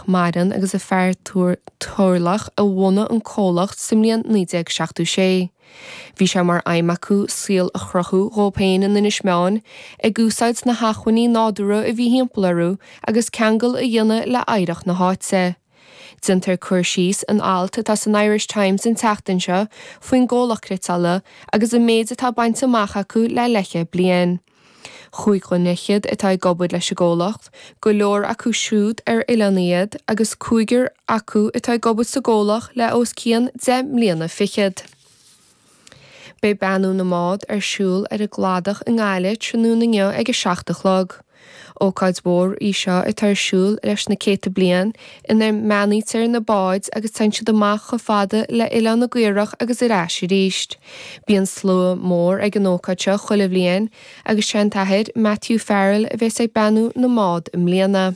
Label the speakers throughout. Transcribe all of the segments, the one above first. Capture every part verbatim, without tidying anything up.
Speaker 1: ach maran agus a fear tuairlach a bhna an cólacht simlíon nídeag seachtú sé. Bhí sé mar aimimecú síl a chrochú rópéin in inis meán ag gúsáid na hachuiní nádúra a bhí híomplarú agus ceangal a dhéine le éireach na háitse. Dintar cuirsís an alta tas an Irish Times in teachtain seo faoin ggólachritala agus a méid atá baint amach acu le leiche blian. Chúig go neichiad atá gobud leis a ggólacht, go leor acu siúd ar ilaníad agus cúigur acu atá gobud sa ggólach le os cían de mbliana fichiad. Bei banú na mád ar siúl ar a gládach an gáile trónú na nniu ag a seachtalog. Ócáid bór í seo i tar siúl leis na céta blian inar meanítar na báid agus tan siad amach go fada le ile na gcuireach agus i ráisi ríist. Bíon slua mór ag an ócáidse chuile blian agus sean taithid Matthew Farrell a bheits ag banú na mád im mbliana.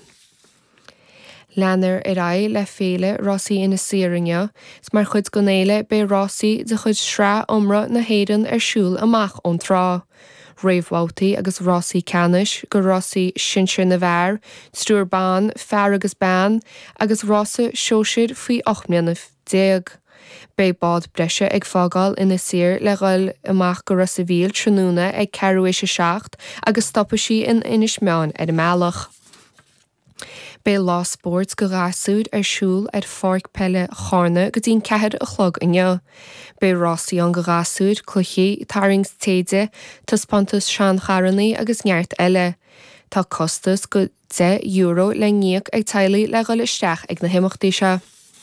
Speaker 1: Leanar i ra le féle Rossi ina Síringe, s mar chud gonéile be Rossi de chud srá omra na héireann ar siúl amach ón trá. Raomhhátaí agus Rossi Canis go Rossi sinseir na bhar, stúr bán, fear agus bán, agus Rossa seoisiid faoi ochmlianana déag. Bei bád breise ag fágáil ina sír le gail amach go Rossa bhíl trónúna ag cearúéis a seacht agus stoppa sí in inis meán ar a mealach. Bei lá sports go rásúd ar siúl ar forc pelle chána go dtín cehead a chlog inne. Bei Rossi an go rásúd cluchi tarings téide tá spontas sean charanaí agus neart eile. Tá costas go de euro le níoc ag tailaí le gail isteach ag na himachtaí se.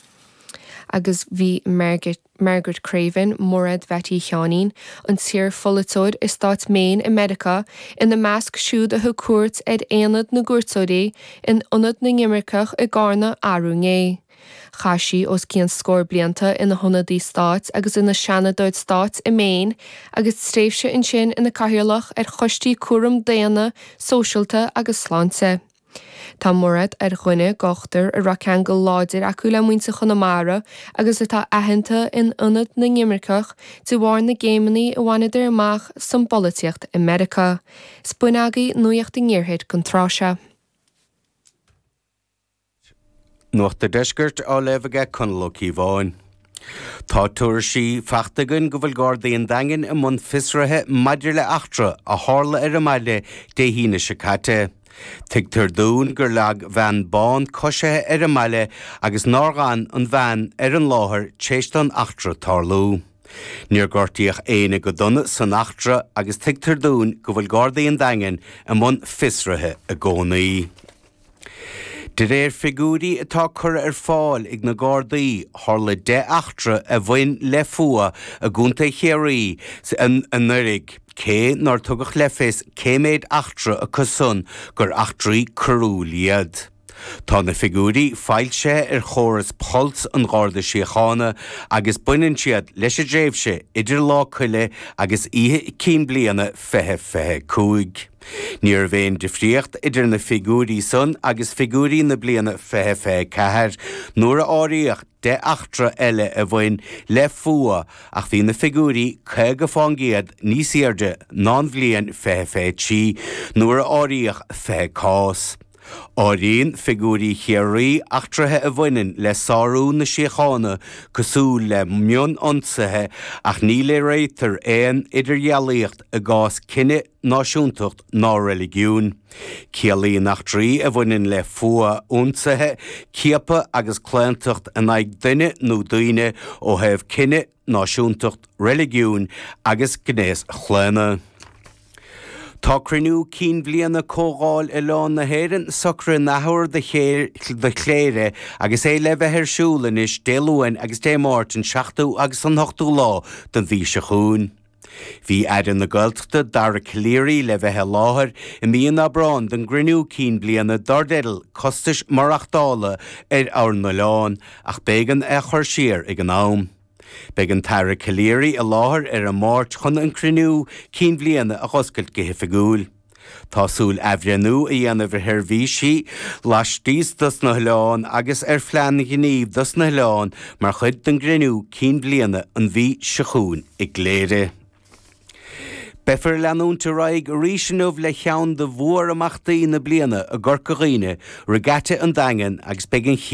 Speaker 1: Agus bhí Margaret, Margaret Craven mórad bheití cheanín an tír folatóid is stát Maine in America in na measc siúd a thu cuairt ag éanad na gúirtóirí in ionad na ngimmirceach i gcána áúngé. Chaisí os cían scór blianta ina honadí stát agus ina seanadóid stát i Maine agus stréifse in sin ina caithealach ar chostí cuaram déana, sóisialta agus sláinte. Tá mórad ar chuine gochtar a raceangal láidir acu le muinte chunamara agus atá aitheanta in ionad na ngimmirceach de bhhair na géimeaní a bhainidir amach san bolitiacht in America. Spuinagaí nuacht in gghearrthaid chun tráise.
Speaker 2: Nuacht de deisgurt á leibhige chun locí bháin. Tá tuair sí feachtagan go bhfuil Gardaíon daingin i mbun fisrathe maidir le achtra a hála ar a maile dé hína se caite. Tigtar dún gur leag bhean bán cosisithe ar a maile agus nárgáin an bhean ar an láthair téistan achtra tarlú. Níor gortaíoch éine go donna san achtra agus tigtar dún go bhfuil Gardaíon daingin i mbun fisrathe a gcónaí. De réir figúrí atá cur ar fáil ag na Gardaí tharla de achtra a bhain le fua a gúnta chéirí an nurig. Cé nar tugach le fés cé méid achtra a cosún gur achtraí curúliad. Tá na figúrí fáilte ar chóras polt an Garda Síochána agus buineann siad leis a dréimhse idir lá chuile agus ihe cín bliana fethe fethe cúig. Níor bhéin difríocht idir na figúrí son agus figúrí na bliana fethe fethe ceathir nuair a áiríocht de achtra eile a bhain le fua ach bhí na figúrí chuig go fáingiad níos airde ná bhliain fethe fethe tí nuair a áiríocht fethe cás. Áiríonn figúrí chéirí achtrathe a bhaineann le sáú na Síochána cosú le mion ionsaithe ach ní le réitar éan idirghealaíocht a gás cinenne náisiúntacht ná religiún. Cialaíonn achtraí a bhaineann le fua ionsaithe, ciapa agus cléantacht an ag duine nó daoine ó thaobh cinenne náisiúntacht religiún agus gnéis chléine. Tá cruinniú cín bbliana cógáil i lán na héireann socra nathúir de chléire agus é le bheith ar siúlan is déluain agus démáirtin seachtú agus an hochtú lá don bhí se chuún. Bhí aidan na gailteachta dar a cléirí le bheithe láthair i míon na brán don gruinniú cín bliana dardéil costais marachtála ar áir na lán ach bégan é chuir siar ag an am. Began Tara Caléirí a láthair ar an máirt chun an cruinniú cín bliana a choscailt go hifigúil. Tásúil ehreanú a dhéanamh ar bhísí laistíos dus na hláán agus ar phlean na gníomh dus na hláán mar chud den gruinniú cín bliana an bhí sichún i gléire. Befar leanúnta raig ríisianmh le cheann de mhuar amachtaí na bliana a gcorcaghine regate an daingan agus began